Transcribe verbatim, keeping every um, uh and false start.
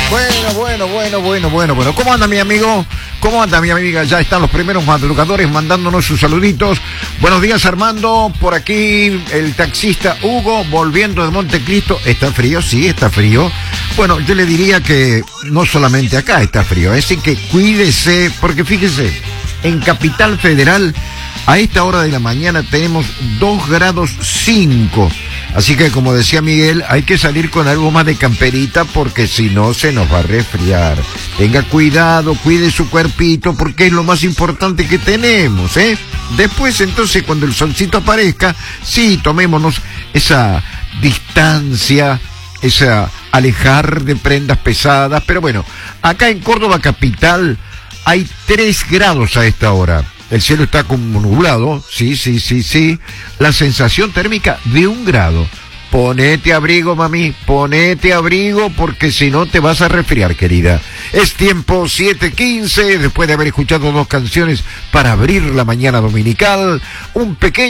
Bueno, bueno, bueno, bueno, bueno, bueno. ¿Cómo anda mi amigo? ¿Cómo anda mi amiga? Ya están los primeros madrugadores mandándonos sus saluditos. Buenos días, Armando. Por aquí el taxista Hugo volviendo de Montecristo. ¿Está frío? Sí, está frío. Bueno, yo le diría que no solamente acá está frío, es decir, que cuídese, porque fíjese, en Capital Federal a esta hora de la mañana tenemos dos grados cinco. Así que, como decía Miguel, hay que salir con algo más de camperita porque si no se nos va a resfriar. Tenga cuidado, cuide su cuerpito porque es lo más importante que tenemos, ¿eh? Después, entonces, cuando el solcito aparezca, sí, tomémonos esa distancia, esa alejar de prendas pesadas. Pero bueno, acá en Córdoba capital hay tres grados a esta hora. El cielo está como nublado, sí, sí, sí, sí. La sensación térmica de un grado. Ponete abrigo, mami, ponete abrigo, porque si no te vas a resfriar, querida. Es tiempo siete quince, después de haber escuchado dos canciones para abrir la mañana dominical. Un pequeño